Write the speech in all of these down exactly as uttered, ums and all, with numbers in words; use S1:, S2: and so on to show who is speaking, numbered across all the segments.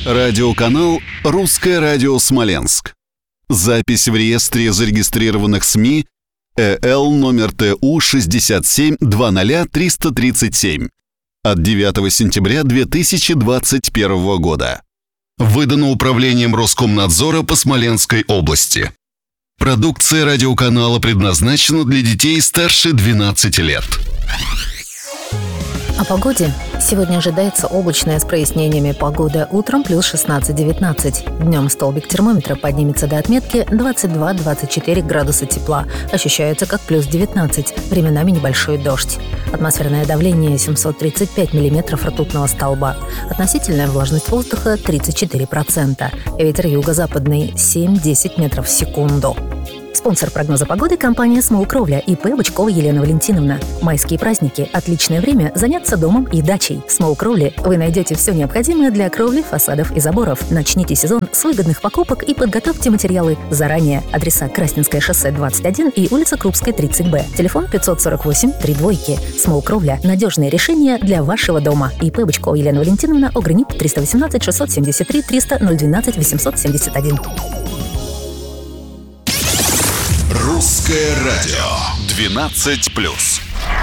S1: Радиоканал «Русское радио Смоленск». Запись в реестре зарегистрированных СМИ Э Л номер Т У шестьдесят семь двадцать триста тридцать семь от девятого сентября две тысячи двадцать первого года. Выдано Управлением Роскомнадзора по Смоленской области. Продукция радиоканала предназначена для детей старше двенадцати лет.
S2: О погоде. Сегодня ожидается облачная с прояснениями погода. Утром плюс шестнадцать-девятнадцать. Днем столбик термометра поднимется до отметки двадцать два - двадцать четыре градуса тепла. Ощущается как плюс девятнадцать. Временами небольшой дождь. Атмосферное давление семьсот тридцать пять миллиметров ртутного столба. Относительная влажность воздуха тридцать четыре процента. Ветер юго-западный семь - десять метров в секунду. Спонсор прогноза погоды – компания «Смол Кровля» и П. Бычкова Елена Валентиновна. Майские праздники – отличное время заняться домом и дачей. В «Смол Кровле» вы найдете все необходимое для кровли, фасадов и заборов. Начните сезон с выгодных покупок и подготовьте материалы заранее. Адреса: Красненское шоссе двадцать один и улица Крупская тридцать Б. Телефон пятьсот сорок восемь три двойки. «Смол Кровля» – надежное решение для вашего дома. И П. Бычкова Елена Валентиновна, ОГРНИП триста восемнадцать шестьсот семьдесят три триста ноль двенадцать восемьсот семьдесят один.
S1: Русское радио двенадцать плюс.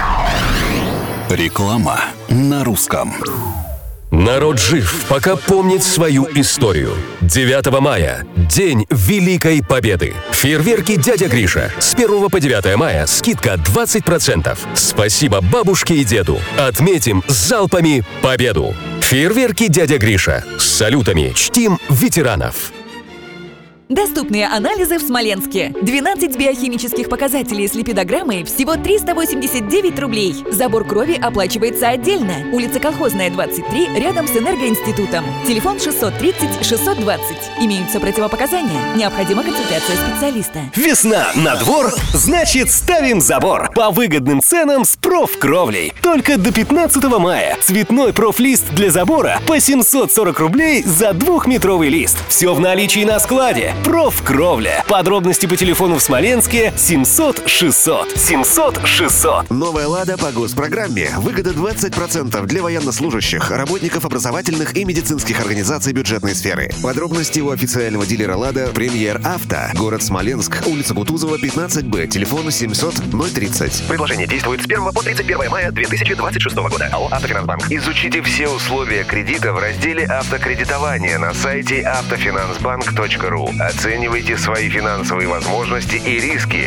S1: Реклама на русском.
S3: Народ жив, пока помнит свою историю. девятого мая – День Великой Победы. Фейерверки «Дядя Гриша». С первого по девятое мая скидка двадцать процентов. Спасибо бабушке и деду. Отметим залпами победу. Фейерверки «Дядя Гриша». С салютами чтим ветеранов.
S4: Доступные анализы в Смоленске. двенадцать биохимических показателей с липидограммой всего триста восемьдесят девять рублей. Забор крови оплачивается отдельно. Улица Колхозная, двадцать три, рядом с Энергоинститутом. Телефон шестьсот тридцать шестьсот двадцать. Имеются противопоказания. Необходима консультация специалиста.
S5: Весна на двор, значит ставим забор. По выгодным ценам с профкровлей. Только до пятнадцатого мая. Цветной профлист для забора по семьсот сорок рублей за двухметровый лист. Все в наличии на складе. Профкровля. Подробности по телефону в Смоленске семьсот шестьсот. семьсот шестьсот.
S6: Новая «Лада» по госпрограмме. Выгода двадцать процентов для военнослужащих, работников образовательных и медицинских организаций бюджетной сферы. Подробности у официального дилера «Лада» «Премьер Авто». Город Смоленск, улица Кутузова, пятнадцать Б. Телефон семьсот ноль тридцать. Предложение действует с первого по тридцать первое мая две тысячи двадцать шестого года. АО «Автофинансбанк». Изучите все условия кредита в разделе «Автокредитование» на сайте автофинансбанк точка ру. Оценивайте свои финансовые возможности и риски.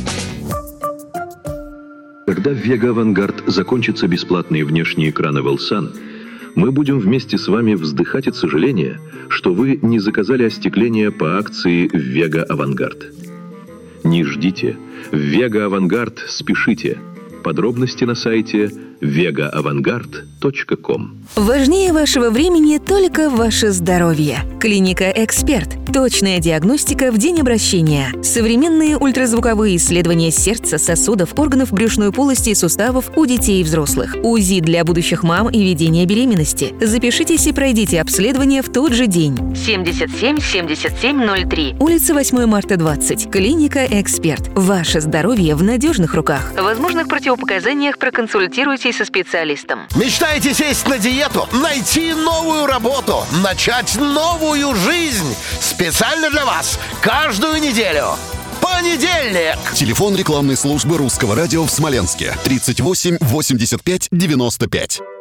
S7: Когда в Вега Авангард закончатся бесплатные внешние экраны Велсан, мы будем вместе с вами вздыхать от сожаления, что вы не заказали остекление по акции в Вега Авангард. Не ждите. В Вега Авангард спешите. Подробности на сайте вега авангард точка ком.
S8: Важнее вашего времени только ваше здоровье. Клиника «Эксперт». Точная диагностика в день обращения. Современные ультразвуковые исследования сердца, сосудов, органов брюшной полости и суставов у детей и взрослых. УЗИ для будущих мам и ведения беременности. Запишитесь и пройдите обследование в тот же день. семьдесят семь семьдесят семь ноль три. Улица восьмое марта, двадцать. Клиника «Эксперт». Ваше здоровье в надежных руках. В возможных противопоказаниях проконсультируйтесь со специалистом.
S9: Мечтаете сесть на диету, найти новую работу, начать новую жизнь? Специально для вас каждую неделю. Понедельник.
S1: Телефон рекламной службы Русского радио в Смоленске тридцать восемь восемьдесят пять девяносто пять.